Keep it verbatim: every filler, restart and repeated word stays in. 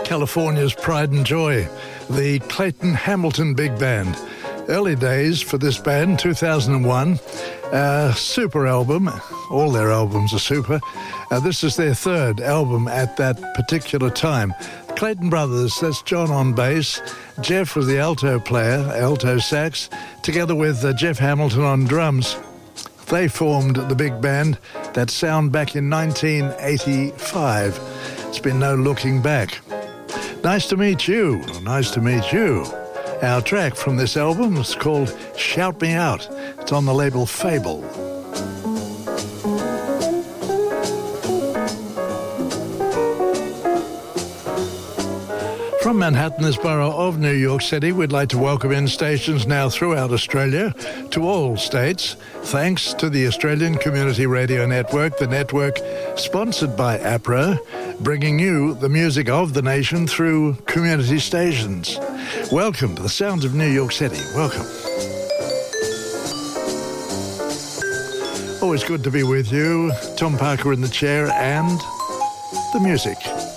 California's pride and joy, the Clayton Hamilton Big Band. Early days for this band, two thousand one, uh, super album. All their albums are super. Uh, this is their third album at that particular time. Clayton Brothers, that's John on bass. Jeff was the alto player, alto sax, together with uh, Jeff Hamilton on drums. They formed the big band, that sound back in nineteen eighty-five. It's been no looking back. Nice to meet you. Nice to meet you. Our track from this album is called Shout Me Out. It's on the label Fable. From Manhattan, this borough of New York City, we'd like to welcome in stations now throughout Australia to all states, thanks to the Australian Community Radio Network, the network sponsored by APRA, bringing you the music of the nation through community stations. Welcome to the sounds of New York City. Welcome. Always good to be with you. Tom Parker in the chair and the music.